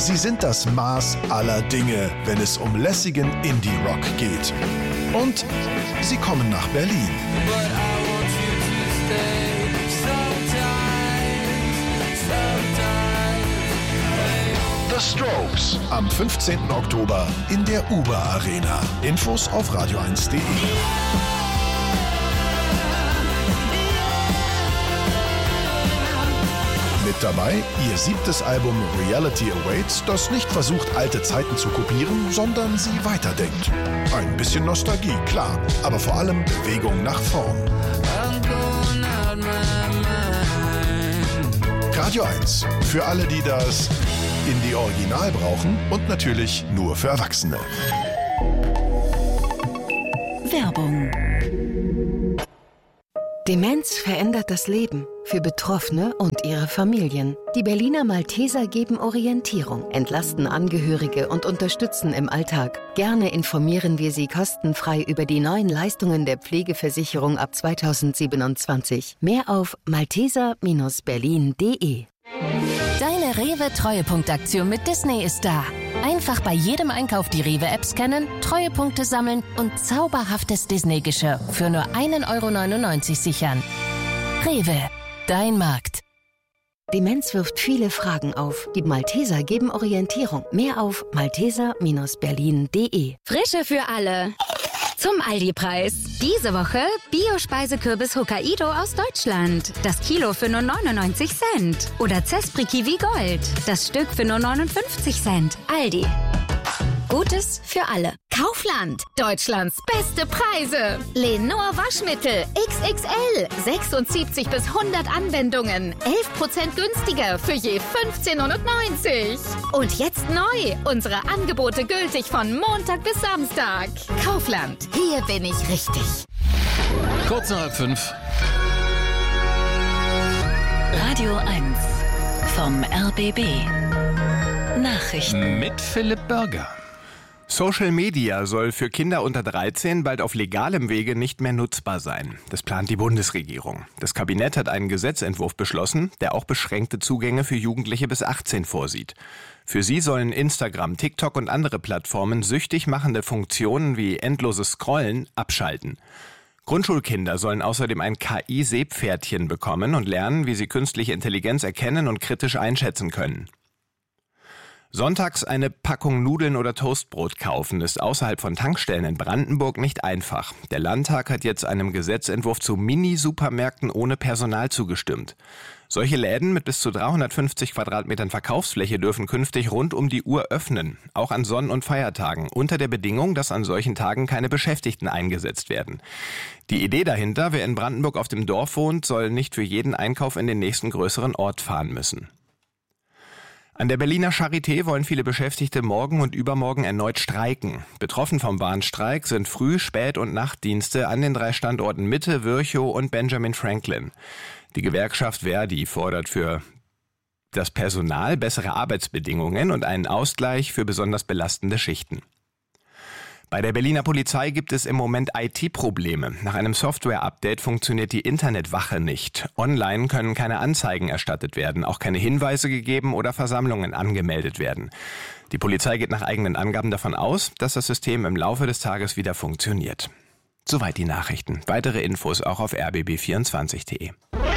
Sie sind das Maß aller Dinge, wenn es um lässigen Indie-Rock geht. Und sie kommen nach Berlin. The Strokes am 15. Oktober in der Uber Arena. Infos auf radio1.de. Mit dabei ihr 7. Album Reality Awaits, das nicht versucht, alte Zeiten zu kopieren, sondern sie weiterdenkt. Ein bisschen Nostalgie, klar, aber vor allem Bewegung nach vorn. Radio 1, für alle, die das Indie-Original brauchen und natürlich nur für Erwachsene. Werbung. Demenz verändert das Leben für Betroffene und ihre Familien. Die Berliner Malteser geben Orientierung, entlasten Angehörige und unterstützen im Alltag. Gerne informieren wir Sie kostenfrei über die neuen Leistungen der Pflegeversicherung ab 2027. Mehr auf malteser-berlin.de. Deine Rewe-Treuepunktaktion mit Disney ist da. Einfach bei jedem Einkauf die Rewe-App scannen, Treuepunkte sammeln und zauberhaftes Disney-Geschirr für nur 1,99 € sichern. Rewe, dein Markt. Demenz wirft viele Fragen auf. Die Malteser geben Orientierung. Mehr auf malteser-berlin.de. Frische für alle. Zum Aldi-Preis. Diese Woche Bio-Speisekürbis Hokkaido aus Deutschland. Das Kilo für nur 99 Cent. Oder Zespri Kiwi Gold. Das Stück für nur 59 Cent. Aldi. Gutes für alle. Kaufland. Deutschlands beste Preise. Lenor Waschmittel XXL. 76 bis 100 Anwendungen. 11% günstiger für je 15,90 €. Und jetzt neu. Unsere Angebote gültig von Montag bis Samstag. Kaufland. Hier bin ich richtig. Kurz nach 5. Radio 1 vom RBB. Nachrichten. Mit Philipp Bürger. Social Media soll für Kinder unter 13 bald auf legalem Wege nicht mehr nutzbar sein. Das plant die Bundesregierung. Das Kabinett hat einen Gesetzentwurf beschlossen, der auch beschränkte Zugänge für Jugendliche bis 18 vorsieht. Für sie sollen Instagram, TikTok und andere Plattformen süchtig machende Funktionen wie endloses Scrollen abschalten. Grundschulkinder sollen außerdem ein KI-Seepferdchen bekommen und lernen, wie sie künstliche Intelligenz erkennen und kritisch einschätzen können. Sonntags eine Packung Nudeln oder Toastbrot kaufen ist außerhalb von Tankstellen in Brandenburg nicht einfach. Der Landtag hat jetzt einem Gesetzentwurf zu Mini-Supermärkten ohne Personal zugestimmt. Solche Läden mit bis zu 350 Quadratmetern Verkaufsfläche dürfen künftig rund um die Uhr öffnen, auch an Sonn- und Feiertagen, unter der Bedingung, dass an solchen Tagen keine Beschäftigten eingesetzt werden. Die Idee dahinter, wer in Brandenburg auf dem Dorf wohnt, soll nicht für jeden Einkauf in den nächsten größeren Ort fahren müssen. An der Berliner Charité wollen viele Beschäftigte morgen und übermorgen erneut streiken. Betroffen vom Warnstreik sind Früh-, Spät- und Nachtdienste an den 3 Standorten Mitte, Virchow und Benjamin Franklin. Die Gewerkschaft Verdi fordert für das Personal bessere Arbeitsbedingungen und einen Ausgleich für besonders belastende Schichten. Bei der Berliner Polizei gibt es im Moment IT-Probleme. Nach einem Software-Update funktioniert die Internetwache nicht. Online können keine Anzeigen erstattet werden, auch keine Hinweise gegeben oder Versammlungen angemeldet werden. Die Polizei geht nach eigenen Angaben davon aus, dass das System im Laufe des Tages wieder funktioniert. Soweit die Nachrichten. Weitere Infos auch auf rbb24.de.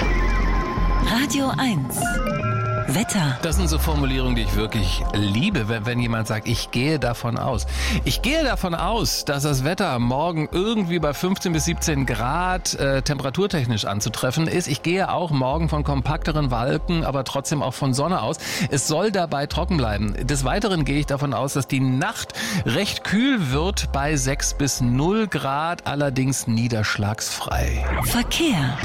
Radio 1 Wetter. Das sind so Formulierungen, die ich wirklich liebe, wenn jemand sagt, ich gehe davon aus. Ich gehe davon aus, dass das Wetter morgen irgendwie bei 15 bis 17 Grad temperaturtechnisch anzutreffen ist. Ich gehe auch morgen von kompakteren Wolken, aber trotzdem auch von Sonne aus. Es soll dabei trocken bleiben. Des Weiteren gehe ich davon aus, dass die Nacht recht kühl wird bei 6 bis 0 Grad, allerdings niederschlagsfrei. Verkehr.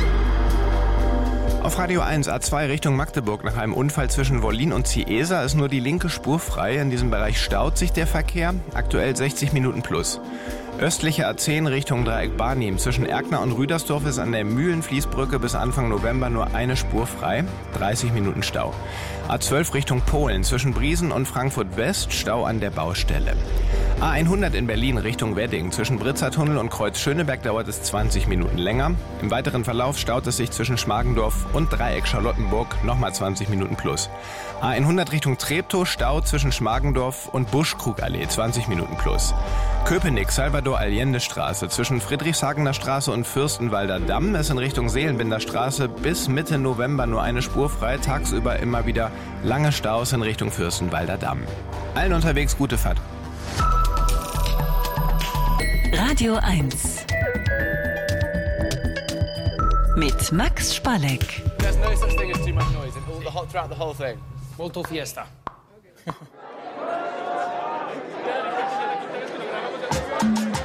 Auf Radio 1 A2 Richtung Magdeburg nach einem Unfall zwischen Wollin und Ciesa ist nur die linke Spur frei. In diesem Bereich staut sich der Verkehr, aktuell 60 Minuten plus. Östliche A10 Richtung Dreieck Barnim. Zwischen Erkner und Rüdersdorf ist an der Mühlenfließbrücke bis Anfang November nur eine Spur frei, 30 Minuten Stau. A12 Richtung Polen. Zwischen Briesen und Frankfurt West Stau an der Baustelle. A100 in Berlin Richtung Wedding. Zwischen Britzertunnel und Kreuz Schöneberg dauert es 20 Minuten länger. Im weiteren Verlauf staut es sich zwischen Schmargendorf und Dreieck Charlottenburg nochmal 20 Minuten plus. A100 Richtung Treptow, Stau zwischen Schmargendorf und Buschkrugallee, 20 Minuten plus. Köpenick, Salvador-Allende-Straße. Zwischen Friedrichshagener Straße und Fürstenwalder Damm ist in Richtung Seelenbinder Straße bis Mitte November nur eine Spur frei. Tagsüber immer wieder lange Staus in Richtung Fürstenwalder Damm. Allen unterwegs gute Fahrt. Radio 1 mit Max Spalleck. There's no such thing as too much noise and all throughout the whole thing. Molto fiesta.